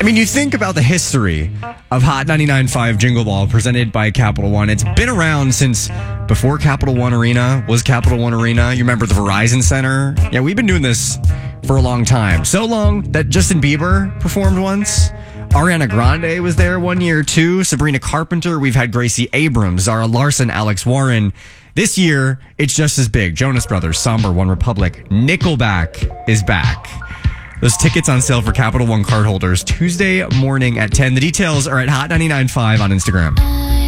I mean, you think about the history of Hot 99.5 Jingle Ball presented by Capital One. It's been around since before Capital One Arena was Capital One Arena. You remember the Verizon Center? Yeah, we've been doing this for a long time. So long that Justin Bieber performed once. Ariana Grande was there one year too. Sabrina Carpenter. We've had Gracie Abrams, Zara Larson, Alex Warren. This year, it's just as big. Jonas Brothers, Somber, One Republic. Nickelback is back. Those tickets on sale for Capital One cardholders Tuesday morning at 10. The details are at Hot 99.5 on Instagram.